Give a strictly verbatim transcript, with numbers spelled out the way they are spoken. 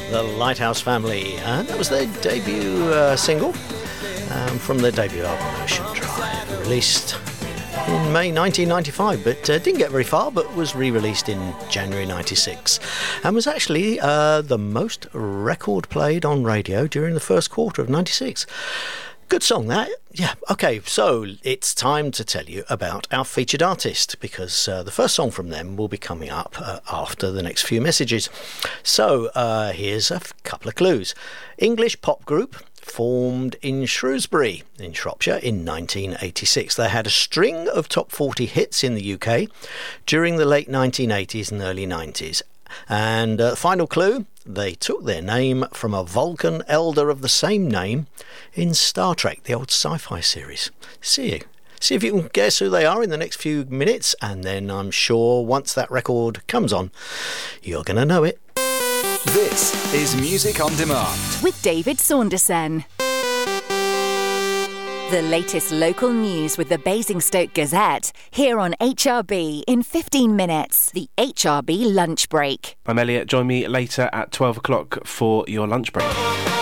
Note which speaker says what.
Speaker 1: The Lighthouse Family, and that was their debut uh, single um, from their debut album Ocean Drive, released in May nineteen ninety-five, but uh, didn't get very far, but was re-released in January ninety-six, and was actually uh, the most record played on radio during the first quarter of ninety-six. Good song, that. Yeah, okay, so it's time to tell you about our featured artist, because uh, the first song from them will be coming up uh, after the next few messages. So uh, here's a f- couple of clues. English pop group, formed in Shrewsbury in Shropshire in nineteen eighty-six. They had a string of top forty hits in the U K during the late nineteen eighties and early nineties. And uh, final clue, they took their name from a Vulcan elder of the same name in Star Trek, the old sci-fi series. See you. See if you can guess who they are in the next few minutes, and then I'm sure once that record comes on, you're going to know it.
Speaker 2: This is Music on Demand
Speaker 3: with David Saunderson. The latest local news with the Basingstoke Gazette, here on H R B in fifteen minutes, the H R B lunch break.
Speaker 4: I'm Elliot. Join me later at twelve o'clock for your lunch break.